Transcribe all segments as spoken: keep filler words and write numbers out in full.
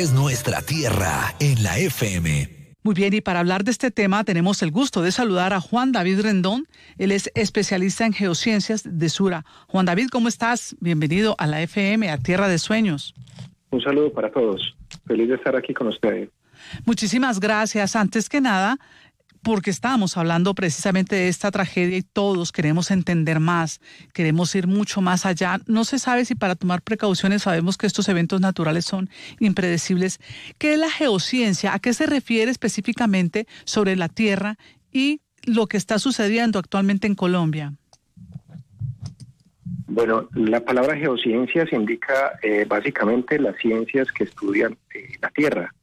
Es nuestra tierra en la F M. Muy bien, y para hablar de este tema tenemos el gusto de saludar a Juan David Rendón. Él es especialista en geociencias de Sura. Juan David, ¿cómo estás? Bienvenido a la F M, a Tierra de Sueños. Un saludo para todos. Feliz de estar aquí con ustedes. Muchísimas gracias. Antes que nada, porque estábamos hablando precisamente de esta tragedia y todos queremos entender más, queremos ir mucho más allá. No se sabe si para tomar precauciones, sabemos que estos eventos naturales son impredecibles. ¿Qué es la geociencia? ¿A qué se refiere específicamente sobre la Tierra y lo que está sucediendo actualmente en Colombia? Bueno, la palabra geociencias indica eh, básicamente las ciencias que estudian eh, la Tierra.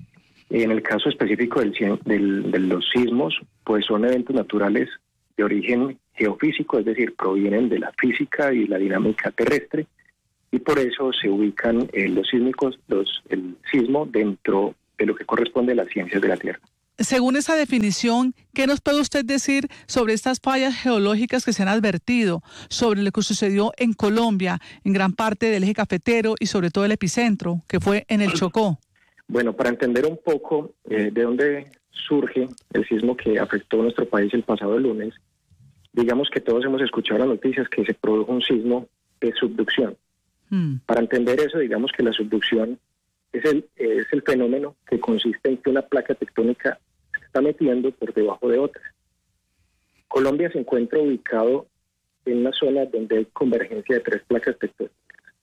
En el caso específico del, del, de los sismos, pues son eventos naturales de origen geofísico, es decir, provienen de la física y la dinámica terrestre, y por eso se ubican eh, los sísmicos, los, el sismo dentro de lo que corresponde a las ciencias de la Tierra. Según esa definición, ¿qué nos puede usted decir sobre estas fallas geológicas que se han advertido, sobre lo que sucedió en Colombia, en gran parte del eje cafetero y sobre todo el epicentro, que fue en el Chocó? Bueno, para entender un poco eh, de dónde surge el sismo que afectó a nuestro país el pasado lunes, digamos que todos hemos escuchado las noticias que se produjo un sismo de subducción. Mm. Para entender eso, digamos que la subducción es el, es el fenómeno que consiste en que una placa tectónica se está metiendo por debajo de otra. Colombia se encuentra ubicado en una zona donde hay convergencia de tres placas tectónicas.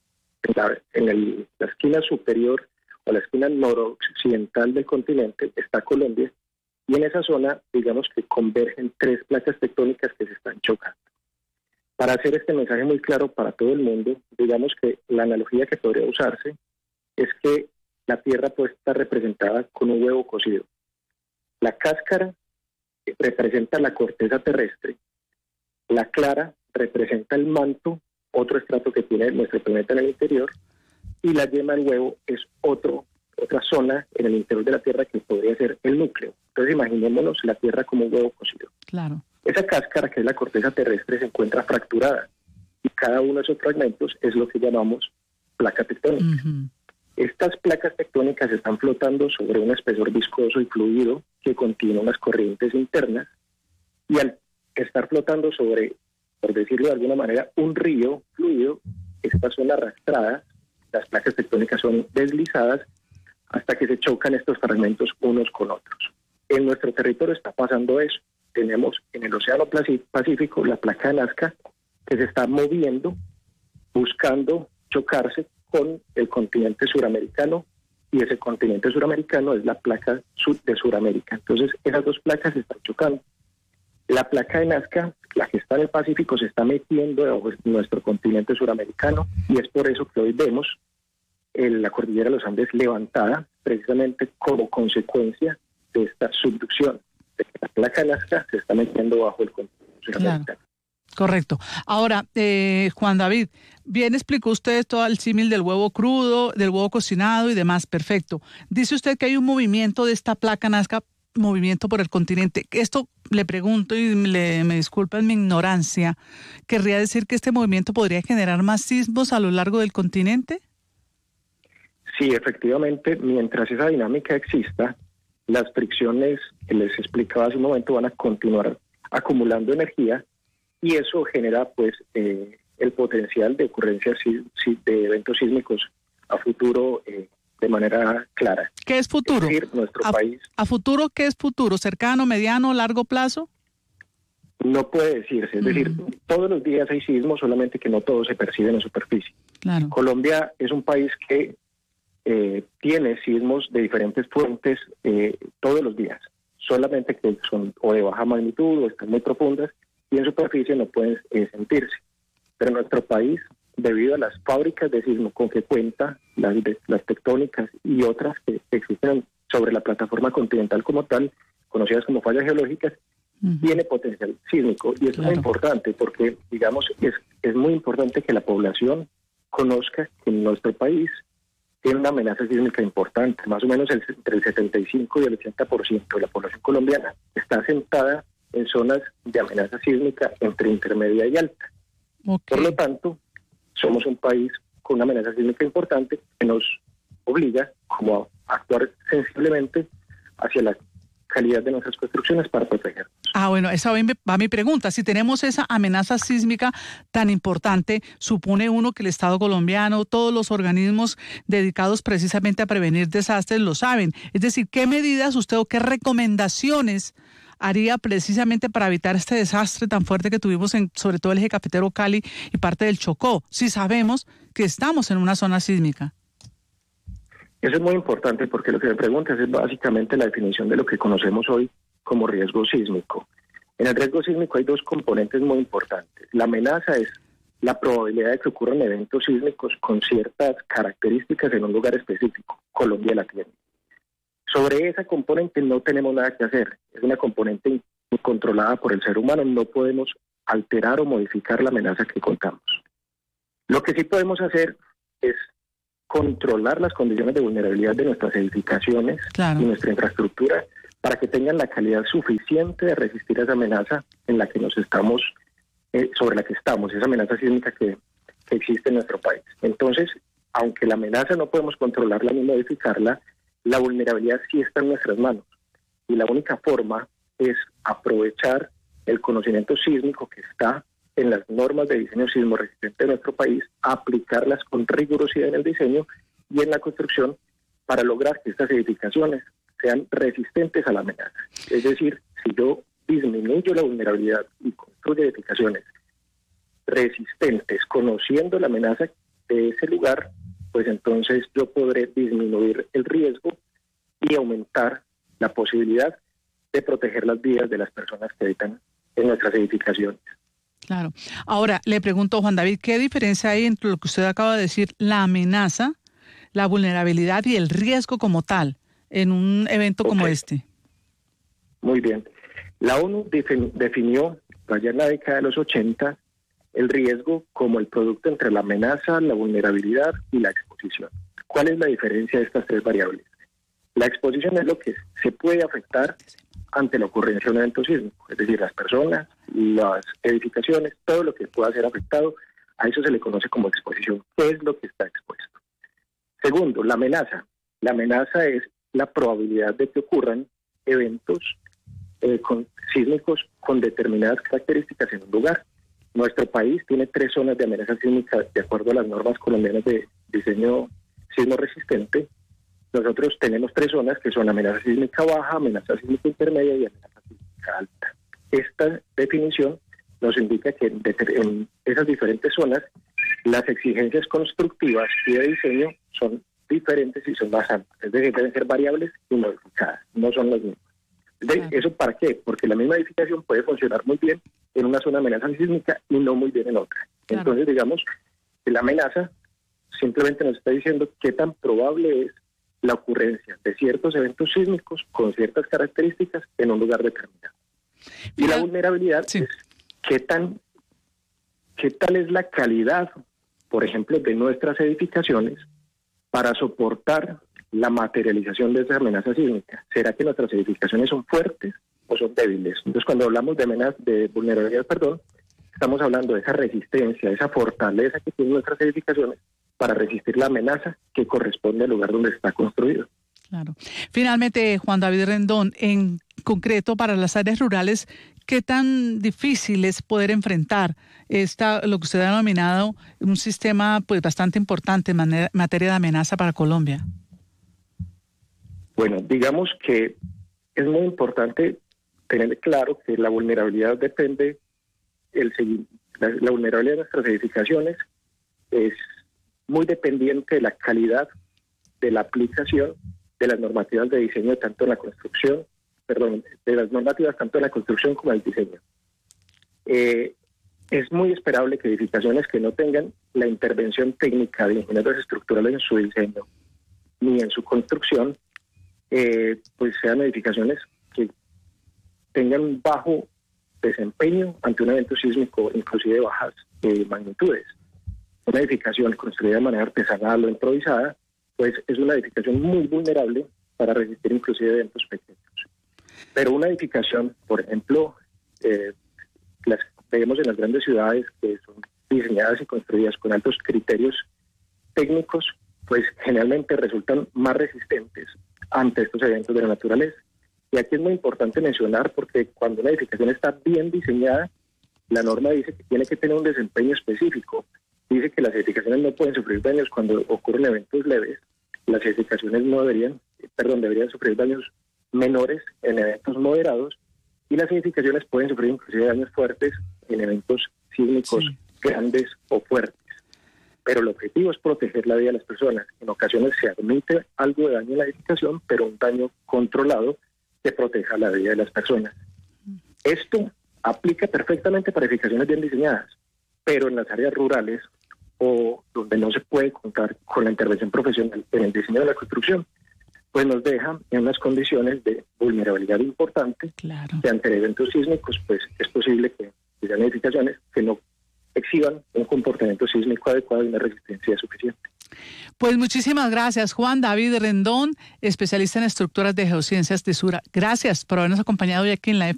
En la, en el, la esquina superior a la esquina noroccidental del continente está Colombia, y en esa zona, digamos que convergen tres placas tectónicas que se están chocando. Para hacer este mensaje muy claro para todo el mundo, digamos que la analogía que podría usarse es que la Tierra puede estar representada con un huevo cocido. La cáscara representa la corteza terrestre, la clara representa el manto, otro estrato que tiene nuestro planeta en el interior, y la yema del huevo es otro, otra zona en el interior de la Tierra que podría ser el núcleo. Entonces imaginémonos la Tierra como un huevo cocido. Claro. Esa cáscara, que es la corteza terrestre, se encuentra fracturada, y cada uno de esos fragmentos es lo que llamamos placa tectónica. Uh-huh. Estas placas tectónicas están flotando sobre un espesor viscoso y fluido que contiene unas corrientes internas, y al estar flotando sobre, por decirlo de alguna manera, un río fluido, estas son arrastradas. Las placas tectónicas son deslizadas hasta que se chocan estos fragmentos unos con otros. En nuestro territorio está pasando eso. Tenemos en el Océano Pacífico la placa de Nazca que se está moviendo, buscando chocarse con el continente suramericano, y ese continente suramericano es la placa sur de Suramérica. Entonces, esas dos placas se están chocando. La placa de Nazca, la que está en el Pacífico, se está metiendo debajo de nuestro continente suramericano, y es por eso que hoy vemos el, la cordillera de los Andes levantada, precisamente como consecuencia de esta subducción, de que la placa de Nazca se está metiendo bajo el continente suramericano. Claro. Correcto. Ahora, eh, Juan David, bien explicó usted todo el símil del huevo crudo, del huevo cocinado y demás, perfecto. Dice usted que hay un movimiento de esta placa Nazca, movimiento por el continente. Esto le pregunto y le, me disculpan mi ignorancia, ¿querría decir que este movimiento podría generar más sismos a lo largo del continente? Sí, efectivamente, mientras esa dinámica exista, las fricciones que les explicaba hace un momento van a continuar acumulando energía, y eso genera pues eh, el potencial de ocurrencia de eventos sísmicos a futuro eh, de manera clara. ¿Qué es futuro? Es decir, nuestro a, país... ¿A futuro qué es futuro? ¿Cercano, mediano, largo plazo? No puede decirse, es uh-huh. decir, todos los días hay sismos, solamente que no todos se perciben en superficie. Claro. Colombia es un país que eh, tiene sismos de diferentes fuentes eh, todos los días, solamente que son o de baja magnitud o están muy profundas, y en superficie no pueden eh, sentirse. Pero nuestro país, debido a las fábricas de sismo con que cuenta, las, las tectónicas y otras que existen sobre la plataforma continental como tal, conocidas como fallas geológicas, uh-huh. tiene potencial sísmico. Y eso claro. es muy importante porque, digamos, es, es muy importante que la población conozca que en nuestro país tiene una amenaza sísmica importante. Más o menos el, entre el setenta y cinco y el ochenta por ciento de la población colombiana está asentada en zonas de amenaza sísmica entre intermedia y alta. Okay. Por lo tanto, somos un país con una amenaza sísmica importante que nos obliga como a actuar sensiblemente hacia la calidad de nuestras construcciones para protegernos. Ah, bueno, esa va mi, va mi pregunta. Si tenemos esa amenaza sísmica tan importante, supone uno que el Estado colombiano, todos los organismos dedicados precisamente a prevenir desastres lo saben. Es decir, ¿qué medidas usted o qué recomendaciones haría precisamente para evitar este desastre tan fuerte que tuvimos en sobre todo el eje cafetero Cali y parte del Chocó, si sabemos que estamos en una zona sísmica? Eso es muy importante porque lo que me preguntas es básicamente la definición de lo que conocemos hoy como riesgo sísmico. En el riesgo sísmico hay dos componentes muy importantes. La amenaza es la probabilidad de que ocurran eventos sísmicos con ciertas características en un lugar específico. Colombia la tiene. Sobre esa componente no tenemos nada que hacer. Es una componente controlada por el ser humano. No podemos alterar o modificar la amenaza que contamos. Lo que sí podemos hacer es controlar las condiciones de vulnerabilidad de nuestras edificaciones, claro, y nuestra infraestructura para que tengan la calidad suficiente de resistir a esa amenaza en la que nos estamos, eh, sobre la que estamos, esa amenaza sísmica que, que existe en nuestro país. Entonces, aunque la amenaza no podemos controlarla ni modificarla, la vulnerabilidad sí está en nuestras manos. Y la única forma es aprovechar el conocimiento sísmico que está en las normas de diseño sismo resistente de nuestro país, aplicarlas con rigurosidad en el diseño y en la construcción para lograr que estas edificaciones sean resistentes a la amenaza. Es decir, si yo disminuyo la vulnerabilidad y construyo edificaciones resistentes, conociendo la amenaza de ese lugar, pues entonces yo podré disminuir el riesgo y aumentar la posibilidad de proteger las vidas de las personas que habitan en nuestras edificaciones. Claro. Ahora, le pregunto, Juan David, ¿qué diferencia hay entre lo que usted acaba de decir, la amenaza, la vulnerabilidad y el riesgo como tal en un evento okay. como este? Muy bien. La ONU definió allá en la década de los ochenta el riesgo como el producto entre la amenaza, la vulnerabilidad y la exposición. ¿Cuál es la diferencia de estas tres variables? La exposición es lo que se puede afectar ante la ocurrencia de un evento sísmico, es decir, las personas, las edificaciones, todo lo que pueda ser afectado, a eso se le conoce como exposición. ¿Qué es lo que está expuesto? Segundo, la amenaza. La amenaza es la probabilidad de que ocurran eventos eh, con, sísmicos con determinadas características en un lugar. Nuestro país tiene tres zonas de amenaza sísmica de acuerdo a las normas colombianas de diseño sismo resistente. Nosotros tenemos tres zonas que son amenaza sísmica baja, amenaza sísmica intermedia y amenaza sísmica alta. Esta definición nos indica que en, en esas diferentes zonas las exigencias constructivas y de diseño son diferentes y son más altas. Es decir, deben ser variables y modificadas, no son las mismas. ¿De ¿Eso para qué? Porque la misma edificación puede funcionar muy bien en una zona de amenaza sísmica y no muy bien en otra. Claro. Entonces, digamos, la amenaza simplemente nos está diciendo qué tan probable es la ocurrencia de ciertos eventos sísmicos con ciertas características en un lugar determinado. Y Mira, la vulnerabilidad sí. es qué tan, qué tal es la calidad, por ejemplo, de nuestras edificaciones para soportar la materialización de esa amenaza sísmica. ¿Será que nuestras edificaciones son fuertes o son débiles? Entonces, cuando hablamos de amenaza, de vulnerabilidad, perdón, estamos hablando de esa resistencia, esa fortaleza que tienen nuestras edificaciones para resistir la amenaza que corresponde al lugar donde está construido. Claro. Finalmente, Juan David Rendón, en concreto para las áreas rurales, ¿qué tan difícil es poder enfrentar esta, lo que usted ha denominado un sistema pues bastante importante en manera, materia de amenaza para Colombia? Bueno, digamos que es muy importante tener claro que la vulnerabilidad depende, el la, la vulnerabilidad de nuestras edificaciones es muy dependiente de la calidad de la aplicación de las normativas de diseño tanto en la construcción, perdón, de las normativas tanto en la construcción como en el diseño. Eh, es muy esperable que edificaciones que no tengan la intervención técnica de ingenieros estructurales en su diseño ni en su construcción, eh, pues sean edificaciones que tengan un bajo desempeño ante un evento sísmico, inclusive de bajas eh, magnitudes. Una edificación construida de manera artesanal o improvisada, pues es una edificación muy vulnerable para resistir inclusive eventos pequeños. Pero una edificación, por ejemplo, eh, las vemos en las grandes ciudades que son diseñadas y construidas con altos criterios técnicos, pues generalmente resultan más resistentes ante estos eventos de la naturaleza. Y aquí es muy importante mencionar, porque cuando una edificación está bien diseñada, la norma dice que tiene que tener un desempeño específico. Dice que las edificaciones no pueden sufrir daños cuando ocurren eventos leves. Las edificaciones no deberían, perdón, deberían sufrir daños menores en eventos moderados, y las edificaciones pueden sufrir inclusive daños fuertes en eventos sísmicos sí. grandes o fuertes. Pero el objetivo es proteger la vida de las personas. En ocasiones se admite algo de daño en la edificación, pero un daño controlado que proteja la vida de las personas. Esto aplica perfectamente para edificaciones bien diseñadas, pero en las áreas rurales o donde no se puede contar con la intervención profesional en el diseño de la construcción, pues nos deja en unas condiciones de vulnerabilidad importante, claro. que ante eventos sísmicos pues es posible que sean edificaciones que no exhiban un comportamiento sísmico adecuado y una resistencia suficiente. Pues muchísimas gracias, Juan David Rendón, especialista en estructuras de geociencias de Sura. Gracias por habernos acompañado hoy aquí en la